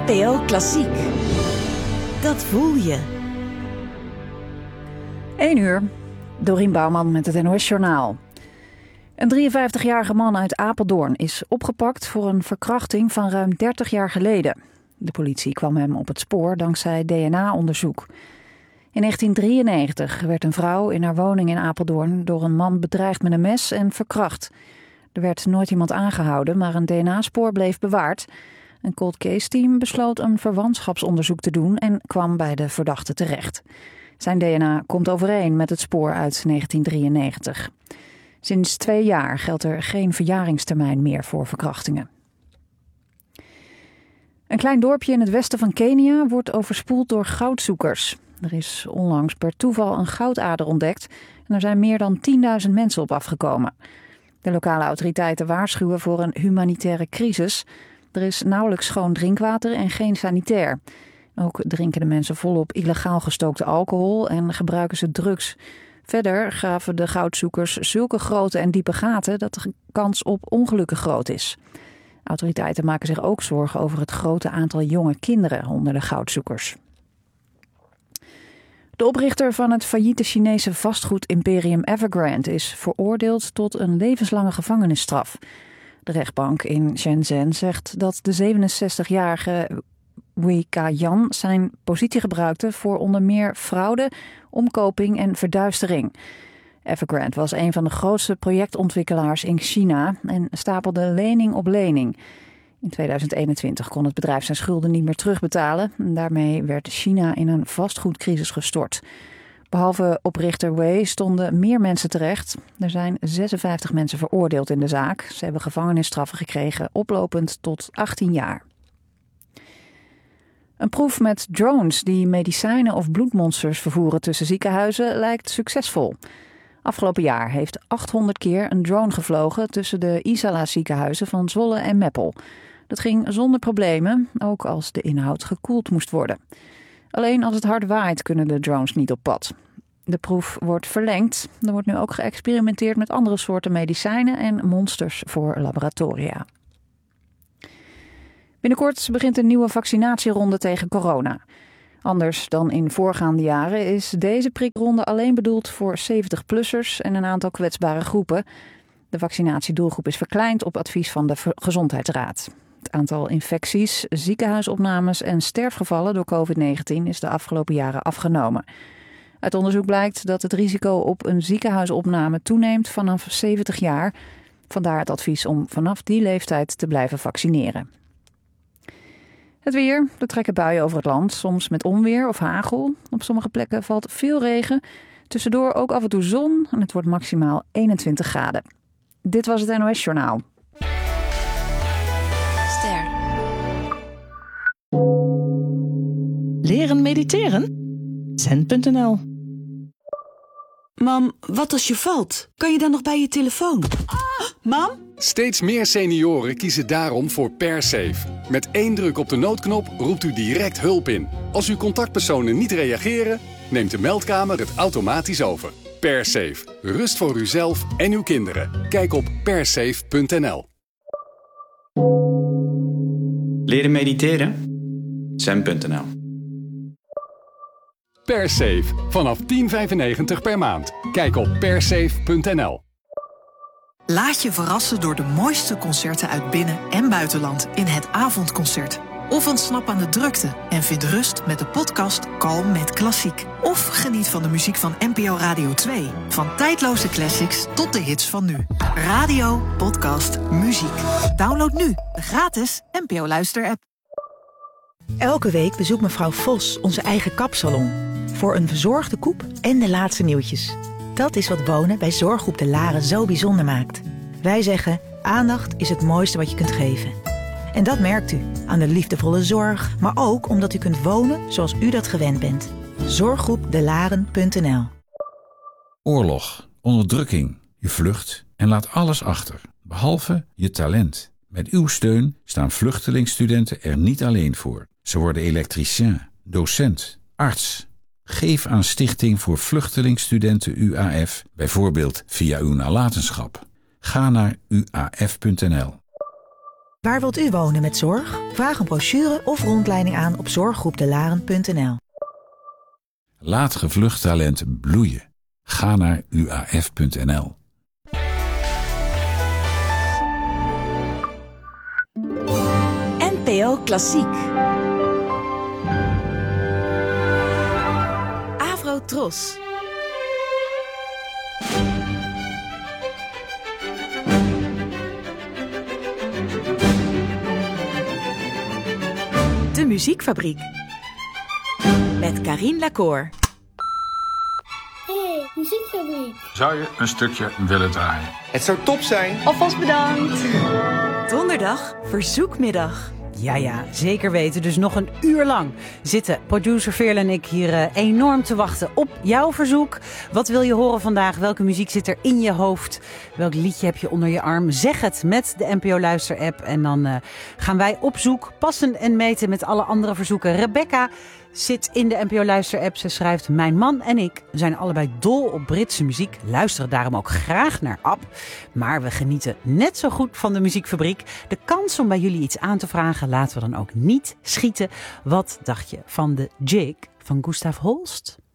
NPO Klassiek. Dat voel je. 1 uur. Dorien Bouwman met het NOS-journaal. Een 53-jarige man uit Apeldoorn is opgepakt voor een verkrachting van ruim 30 jaar geleden. De politie kwam hem op het spoor dankzij DNA-onderzoek. In 1993 werd een vrouw in haar woning in Apeldoorn door een man bedreigd met een mes en verkracht. Er werd nooit iemand aangehouden, maar een DNA-spoor bleef bewaard. Een cold case team besloot een verwantschapsonderzoek te doen en kwam bij de verdachte terecht. Zijn DNA komt overeen met het spoor uit 1993. Sinds 2 jaar geldt er geen verjaringstermijn meer voor verkrachtingen. Een klein dorpje in het westen van Kenia wordt overspoeld door goudzoekers. Er is onlangs per toeval een goudader ontdekt en er zijn meer dan 10.000 mensen op afgekomen. De lokale autoriteiten waarschuwen voor een humanitaire crisis. Er is nauwelijks schoon drinkwater en geen sanitair. Ook drinken de mensen volop illegaal gestookte alcohol en gebruiken ze drugs. Verder graven de goudzoekers zulke grote en diepe gaten dat de kans op ongelukken groot is. Autoriteiten maken zich ook zorgen over het grote aantal jonge kinderen onder de goudzoekers. De oprichter van het failliete Chinese vastgoedimperium Evergrande is veroordeeld tot een levenslange gevangenisstraf. De rechtbank in Shenzhen zegt dat de 67-jarige Wei Ka-yan zijn positie gebruikte voor onder meer fraude, omkoping en verduistering. Evergrande was een van de grootste projectontwikkelaars in China en stapelde lening op lening. In 2021 kon het bedrijf zijn schulden niet meer terugbetalen. Daarmee werd China in een vastgoedcrisis gestort. Behalve oprichter Wei stonden meer mensen terecht. Er zijn 56 mensen veroordeeld in de zaak. Ze hebben gevangenisstraffen gekregen, oplopend tot 18 jaar. Een proef met drones die medicijnen of bloedmonsters vervoeren tussen ziekenhuizen lijkt succesvol. Afgelopen jaar heeft 800 keer een drone gevlogen tussen de Isala ziekenhuizen van Zwolle en Meppel. Dat ging zonder problemen, ook als de inhoud gekoeld moest worden. Alleen als het hard waait kunnen de drones niet op pad. De proef wordt verlengd. Er wordt nu ook geëxperimenteerd met andere soorten medicijnen en monsters voor laboratoria. Binnenkort begint een nieuwe vaccinatieronde tegen corona. Anders dan in voorgaande jaren is deze prikronde alleen bedoeld voor 70-plussers en een aantal kwetsbare groepen. De vaccinatiedoelgroep is verkleind op advies van de Gezondheidsraad. Het aantal infecties, ziekenhuisopnames en sterfgevallen door COVID-19 is de afgelopen jaren afgenomen. Uit onderzoek blijkt dat het risico op een ziekenhuisopname toeneemt vanaf 70 jaar. Vandaar het advies om vanaf die leeftijd te blijven vaccineren. Het weer. Er trekken buien over het land, soms met onweer of hagel. Op sommige plekken valt veel regen. Tussendoor ook af en toe zon en het wordt maximaal 21 graden. Dit was het NOS-journaal. Ster. Leren mediteren? Zen.nl. Mam, wat als je valt? Kan je dan nog bij je telefoon? Mam? Steeds meer senioren kiezen daarom voor PerSafe. Met 1 druk op de noodknop roept u direct hulp in. Als uw contactpersonen niet reageren, neemt de meldkamer het automatisch over. PerSafe. Rust voor uzelf en uw kinderen. Kijk op persafe.nl. Leren mediteren? Zen.nl. PerSafe. Vanaf €10,95 per maand. Kijk op persafe.nl. Laat je verrassen door de mooiste concerten uit binnen- en buitenland in het avondconcert. Of ontsnap aan de drukte en vind rust met de podcast Kalm met Klassiek. Of geniet van de muziek van NPO Radio 2. Van tijdloze classics tot de hits van nu. Radio, podcast, muziek. Download nu de gratis NPO Luister-app. Elke week bezoekt mevrouw Vos onze eigen kapsalon. Voor een verzorgde koep en de laatste nieuwtjes. Dat is wat wonen bij Zorggroep De Laren zo bijzonder maakt. Wij zeggen, aandacht is het mooiste wat je kunt geven. En dat merkt u aan de liefdevolle zorg, maar ook omdat u kunt wonen zoals u dat gewend bent. Zorggroepdelaren.nl. Oorlog, onderdrukking, je vlucht en laat alles achter, behalve je talent. Met uw steun staan vluchtelingstudenten er niet alleen voor. Ze worden elektricien, docent, arts. Geef aan Stichting voor Vluchtelingstudenten UAF, bijvoorbeeld via uw nalatenschap. Ga naar uaf.nl. Waar wilt u wonen met zorg? Vraag een brochure of rondleiding aan op zorggroepdelaren.nl. Laat gevlucht talent bloeien. Ga naar uaf.nl. NPO Klassiek. Avro Tros. De Muziekfabriek. Met Carine Lacour. Hey, Muziekfabriek. Zou je een stukje willen draaien? Het zou top zijn. Alvast bedankt. Donderdag Verzoekmiddag. Ja, zeker weten. Dus nog een uur lang zitten producer Veerle en ik hier enorm te wachten op jouw verzoek. Wat wil je horen vandaag? Welke muziek zit er in je hoofd? Welk liedje heb je onder je arm? Zeg het met de NPO Luister app. En dan gaan wij op zoek, passen en meten met alle andere verzoeken. Rebecca zit in de NPO Luister app. Ze schrijft: mijn man en ik zijn allebei dol op Britse muziek. Luisteren daarom ook graag naar Ab. Maar we genieten net zo goed van de Muziekfabriek. De kans om bij jullie iets aan te vragen laten we dan ook niet schieten. Wat dacht je van de Jig van Gustav Holst?